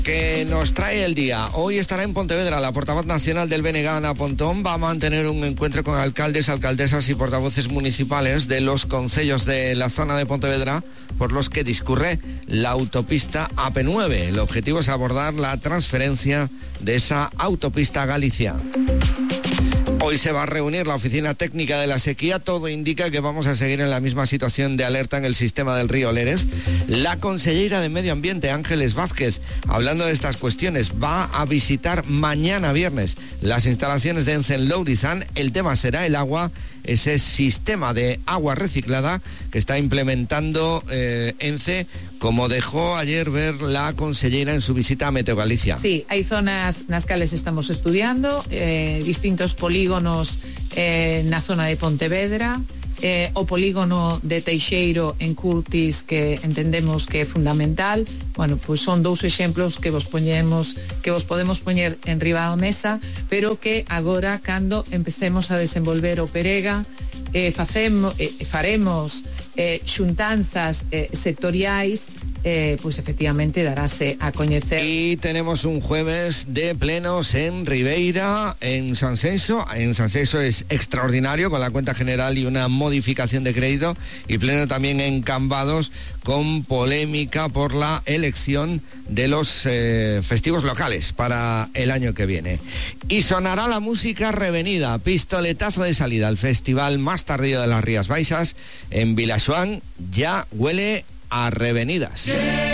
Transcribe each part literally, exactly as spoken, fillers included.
Que nos trae el día. Hoy estará en Pontevedra la portavoz nacional del B N G, Ana Pontón. Va a mantener un encuentro con alcaldes, alcaldesas y portavoces municipales de los concellos de la zona de Pontevedra por los que discurre la autopista A P nueve. El objetivo es abordar la transferencia de esa autopista a Galicia. Hoy se va a reunir la oficina técnica de la sequía. Todo indica que vamos a seguir en la misma situación de alerta en el sistema del río Lérez. La consellera de Medio Ambiente, Ángeles Vázquez, hablando de estas cuestiones, va a visitar mañana viernes las instalaciones de ENCE en Lourizán. El tema será el agua, ese sistema de agua reciclada que está implementando eh, ENCE, como dejó ayer ver la consellera en su visita a Meteo Galicia. Sí, hay zonas nas cales estamos estudiando, eh, distintos polígonos eh, na zona de Pontevedra, eh, o polígono de Teixeiro en Curtis, que entendemos que é fundamental. Bueno, pois son dous exemplos que vos poñemos, que vos podemos poñer en riba da mesa, pero que agora, cando empecemos a desenvolver o Perega, eh, facemos, eh, faremos eh, xuntanzas eh, sectoriais, Eh, pues efectivamente darase a conocer. Y tenemos un jueves de plenos en Ribeira, en Sanxenxo. En Sanxenxo es extraordinario, con la cuenta general y una modificación de crédito, y pleno también en Cambados, con polémica por la elección de los eh, festivos locales para el año que viene. Y sonará la música revenida, pistoletazo de salida al festival más tardío de las Rías Baixas en Vilaxoán. Ya huele a revenidas.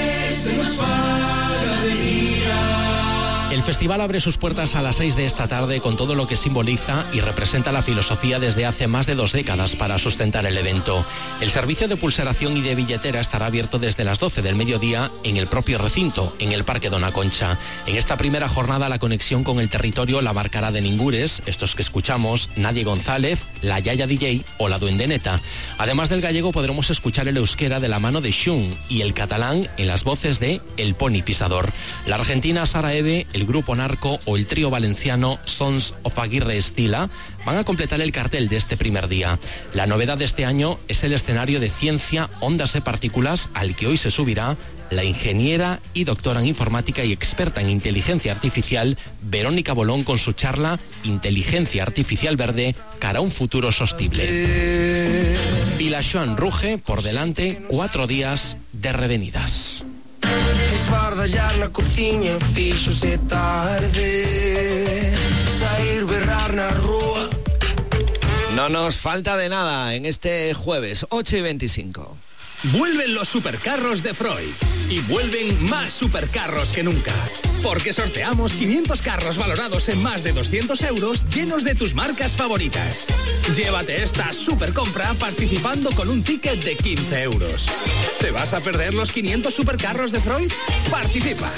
El festival abre sus puertas a las seis de esta tarde con todo lo que simboliza y representa la filosofía desde hace más de dos décadas para sustentar el evento. El servicio de pulseración y de billetera estará abierto desde las doce del mediodía en el propio recinto, en el Parque Dona Concha. En esta primera jornada la conexión con el territorio la marcará de Ningures, estos que escuchamos, Nadie González, la Yaya D J o la Duendeneta. Además del gallego podremos escuchar el euskera de la mano de Xun y el catalán en las voces de El Pony Pisador. La argentina Sara Eve, el Grupo Narco o el trío valenciano Sons of Aguirre Estila van a completar el cartel de este primer día. La novedad de este año es el escenario de ciencia, ondas y partículas al que hoy se subirá la ingeniera y doctora en informática y experta en inteligencia artificial Verónica Bolón con su charla Inteligencia Artificial Verde cara a un futuro sostenible. Vilaxoán ruge por delante cuatro días de revenidas. Esbardallar na cociña fíxose tarde, sair berrar na rúa. No nos falta de nada en este jueves ocho y veinticinco. Vuelven los supercarros de Freud y vuelven más supercarros que nunca, porque sorteamos quinientos carros valorados en más de doscientos euros llenos de tus marcas favoritas. Llévate esta supercompra participando con un ticket de quince euros. ¿Te vas a perder los quinientos supercarros de Freud? Participa.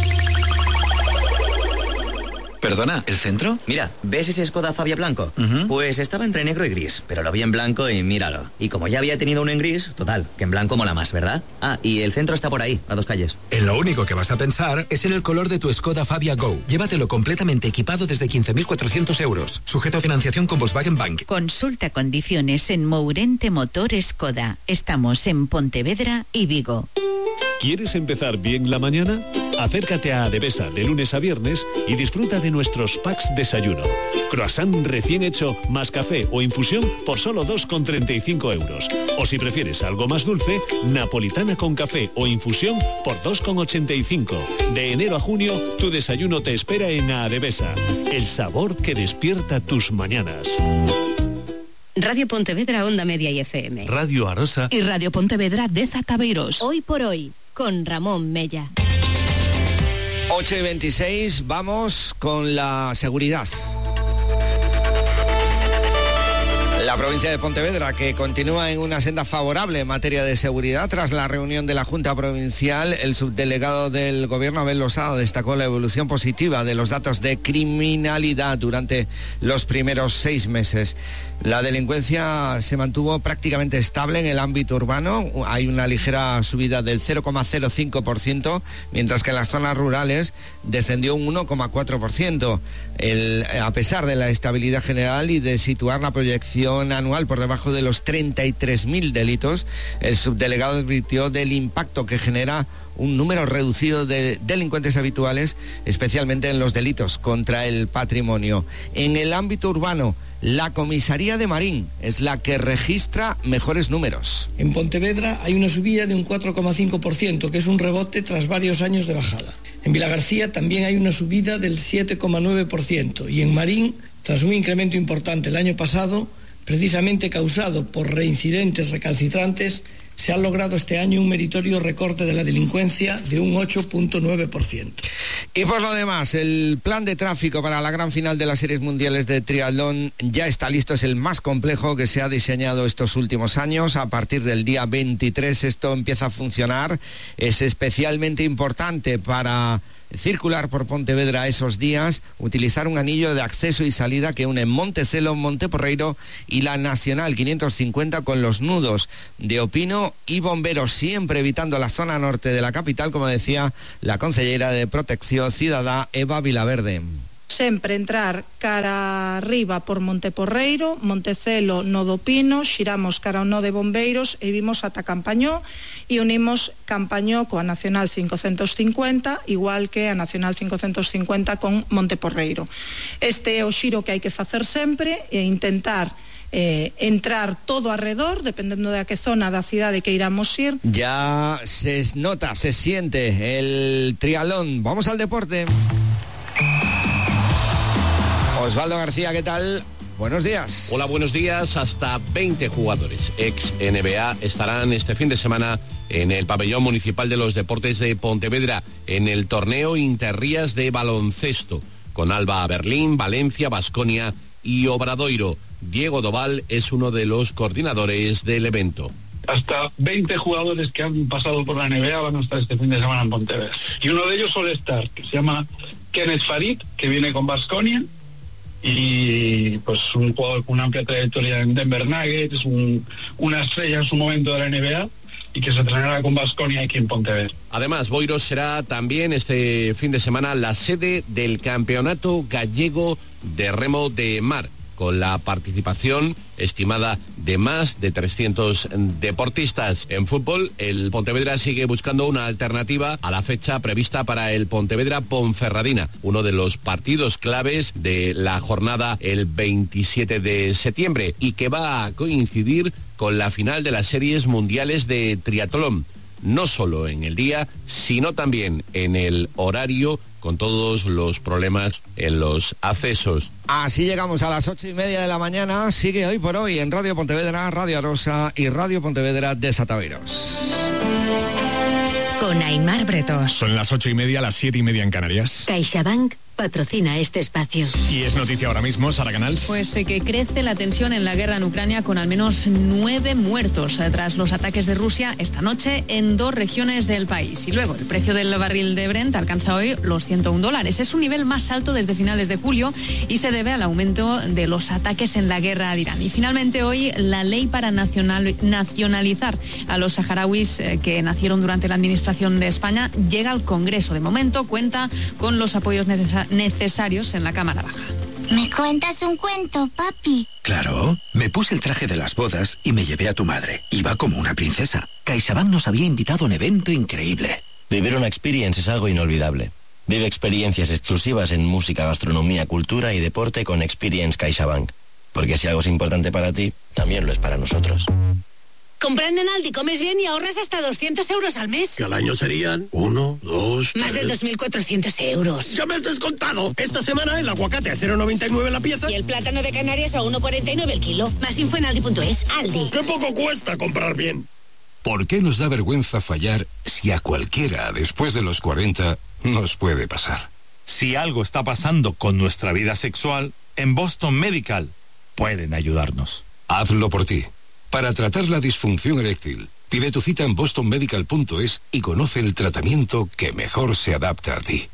Perdona, ¿el centro? Mira, ¿ves ese Skoda Fabia blanco? Uh-huh. Pues estaba entre negro y gris, pero lo vi en blanco y míralo. Y como ya había tenido uno en gris, total, que en blanco mola más, ¿verdad? Ah, y el centro está por ahí, a dos calles. En lo único que vas a pensar es en el color de tu Skoda Fabia Go. Llévatelo completamente equipado desde quince mil cuatrocientos euros. Sujeto a financiación con Volkswagen Bank. Consulta condiciones en Mourente Motor Skoda. Estamos en Pontevedra y Vigo. ¿Quieres empezar bien la mañana? Acércate a Adevesa de lunes a viernes y disfruta de nuestros packs desayuno. Croissant recién hecho más café o infusión por solo dos con treinta y cinco euros. O si prefieres algo más dulce, napolitana con café o infusión por dos con ochenta y cinco. De enero a junio, tu desayuno te espera en Adevesa. El sabor que despierta tus mañanas. Radio Pontevedra, Onda Media y F M. Radio Arosa y Radio Pontevedra de Zatabeiros. Hoy por hoy, con Ramón Mella. ocho y veintiséis, vamos con la seguridad. La provincia de Pontevedra, que continúa en una senda favorable en materia de seguridad. Tras la reunión de la Junta Provincial, el subdelegado del Gobierno, Abel Losada, destacó la evolución positiva de los datos de criminalidad durante los primeros seis meses. La delincuencia se mantuvo prácticamente estable en el ámbito urbano. Hay una ligera subida del cero coma cero cinco por ciento, mientras que en las zonas rurales descendió un uno coma cuatro por ciento. El, a pesar de la estabilidad general y de situar la proyección recaudación anual por debajo de los treinta y tres mil delitos, el subdelegado advirtió del impacto que genera un número reducido de delincuentes habituales, especialmente en los delitos contra el patrimonio. En el ámbito urbano, la comisaría de Marín es la que registra mejores números. En Pontevedra hay una subida de un cuatro coma cinco por ciento, que es un rebote tras varios años de bajada. En Vilagarcía también hay una subida del siete coma nueve por ciento y en Marín, tras un incremento importante el año pasado, precisamente causado por reincidentes recalcitrantes, se ha logrado este año un meritorio recorte de la delincuencia de un ocho coma nueve por ciento. Y por lo demás, el plan de tráfico para la gran final de las series mundiales de triatlón ya está listo. Es el más complejo que se ha diseñado estos últimos años. A partir del día veintitrés esto empieza a funcionar. Es especialmente importante para circular por Pontevedra esos días, utilizar un anillo de acceso y salida que une Montecelo, Monteporreiro y la Nacional quinientos cincuenta con los nudos de Opino y Bomberos, siempre evitando la zona norte de la capital, como decía la consellera de Protección Ciudadana, Eva Vilaverde. Sempre entrar cara arriba por Monteporreiro, Montecelo, Nodo Pino, xiramos cara ao Nodo de Bombeiros e vimos ata Campañó e unimos Campañó coa Nacional quinientos cincuenta, igual que a Nacional quinientos cincuenta con Monteporreiro. Este é o xiro que hai que facer sempre e intentar eh, entrar todo alrededor, dependendo de a que zona da cidade que iramos ir. Ya se nota, se siente el triatlón. Vamos al deporte. Osvaldo García, ¿qué tal? Buenos días. Hola, buenos días. Hasta veinte jugadores ex N B A estarán este fin de semana en el pabellón municipal de los deportes de Pontevedra en el torneo Interrías de baloncesto con Alba Berlín, Valencia, Baskonia y Obradoiro. Diego Doval es uno de los coordinadores del evento. Hasta veinte jugadores que han pasado por la N B A van a estar este fin de semana en Pontevedra. Y uno de ellos suele estar, que se llama Kenneth Farid, que viene con Baskonia. Y pues un jugador con una amplia trayectoria en Denver Nuggets, un, una estrella en su momento de la N B A y que se entrenará con Baskonia aquí en Pontevedra. Además, Boiros será también este fin de semana la sede del Campeonato Gallego de Remo de Mar, con la participación estimada de más de trescientos deportistas. En fútbol, el Pontevedra sigue buscando una alternativa a la fecha prevista para el Pontevedra Ponferradina, uno de los partidos claves de la jornada el veintisiete de septiembre y que va a coincidir con la final de las series mundiales de triatlón, no solo en el día, sino también en el horario, con todos los problemas en los accesos. Así llegamos a las ocho y media de la mañana. Sigue Hoy por Hoy en Radio Pontevedra, Radio Arosa y Radio Pontevedra de Sataveros. Con Aimar Bretos. Son las ocho y media, las siete y media en Canarias. CaixaBank patrocina este espacio. Y es noticia ahora mismo, Sara Canals. Pues sé que crece la tensión en la guerra en Ucrania con al menos nueve muertos tras los ataques de Rusia esta noche en dos regiones del país. Y luego el precio del barril de Brent alcanza hoy los ciento un dólares. Es un nivel más alto desde finales de julio y se debe al aumento de los ataques en la guerra de Irán. Y finalmente hoy la ley para nacional, nacionalizar a los saharauis eh, que nacieron durante la administración de España llega al Congreso. De momento cuenta con los apoyos necesarios necesarios en la Cámara Baja. ¿Me cuentas un cuento, papi? Claro, me puse el traje de las bodas y me llevé a tu madre. Iba como una princesa. CaixaBank nos había invitado a un evento increíble. Vivir una experience es algo inolvidable. Vive experiencias exclusivas en música, gastronomía, cultura y deporte con Experience CaixaBank. Porque si algo es importante para ti, también lo es para nosotros. Comprando en Aldi comes bien y ahorras hasta doscientos euros al mes. Que al año serían uno, dos, Más tres... de dos mil cuatrocientos euros. ¡Ya me has descontado! Esta semana el aguacate a cero coma noventa y nueve la pieza. Y el plátano de Canarias a uno coma cuarenta y nueve el kilo. Más info en aldi punto es. Aldi. ¡Qué poco cuesta comprar bien! ¿Por qué nos da vergüenza fallar si a cualquiera después de los cuarenta nos puede pasar? Si algo está pasando con nuestra vida sexual, en Boston Medical pueden ayudarnos. Hazlo por ti. Para tratar la disfunción eréctil, pide tu cita en boston medical punto es y conoce el tratamiento que mejor se adapta a ti.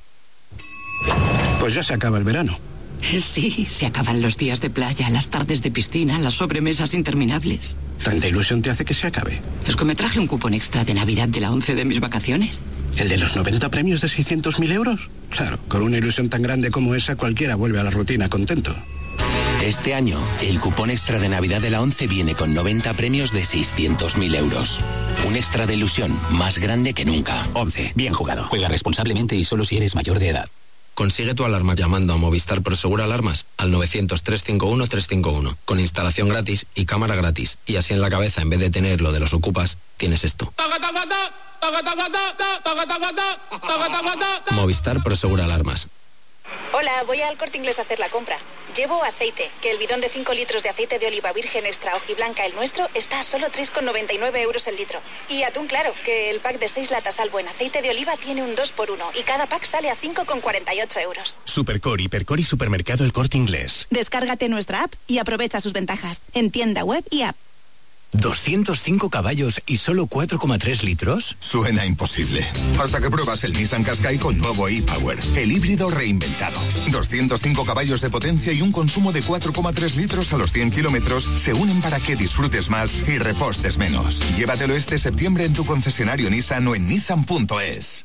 Pues ya se acaba el verano. Sí, se acaban los días de playa, las tardes de piscina, las sobremesas interminables. ¿Tanta ilusión te hace que se acabe? Es que me traje un cupón extra de Navidad de la once de mis vacaciones. ¿El de los noventa premios de seiscientos mil euros? Claro, con una ilusión tan grande como esa cualquiera vuelve a la rutina contento. Este año, el cupón extra de Navidad de la ONCE viene con noventa premios de seiscientos mil euros. Un extra de ilusión más grande que nunca. ONCE, bien jugado. Juega responsablemente y solo si eres mayor de edad. Consigue tu alarma llamando a Movistar Prosegur Alarmas al novecientos, trescientos cincuenta y uno, trescientos cincuenta y uno, con instalación gratis y cámara gratis. Y así en la cabeza, en vez de tener lo de los ocupas, tienes esto. Movistar Prosegur Alarmas. Hola, voy al Corte Inglés a hacer la compra. Llevo aceite, que el bidón de cinco litros de aceite de oliva virgen extra hojiblanca, el nuestro, está a solo tres con noventa y nueve euros el litro. Y atún claro, que el pack de seis latas al buen aceite de oliva tiene un dos por uno y cada pack sale a cinco con cuarenta y ocho euros. Supercor, Hipercor y Supermercado El Corte Inglés. Descárgate nuestra app y aprovecha sus ventajas en tienda web y app. ¿doscientos cinco caballos y solo cuatro coma tres litros? Suena imposible. Hasta que pruebas el Nissan Qashqai con nuevo e-Power, el híbrido reinventado. doscientos cinco caballos de potencia y un consumo de cuatro coma tres litros a los cien kilómetros se unen para que disfrutes más y repostes menos. Llévatelo este septiembre en tu concesionario Nissan o en nissan punto es.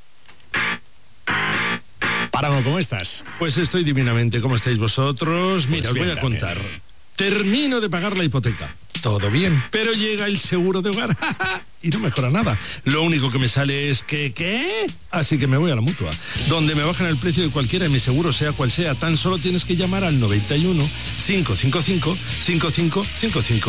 Páramo, ¿cómo estás? Pues estoy divinamente. ¿Cómo estáis vosotros? Mira, Pues os voy a bien, contar. también. Termino de pagar la hipoteca. Todo bien, pero llega el seguro de hogar y no mejora nada. Lo único que me sale es que, ¿qué? Así que me voy a la Mutua, donde me bajan el precio de cualquiera de mis seguros, sea cual sea. Tan solo tienes que llamar al noventa y uno, cinco cinco cinco, cinco cinco cinco cinco.